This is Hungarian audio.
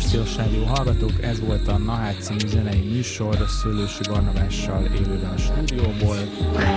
Szervusz Tilos Rádió hallgatók, ez volt a Na hát című zenei műsor Szőlősi Barnabással élőben a stúdióból.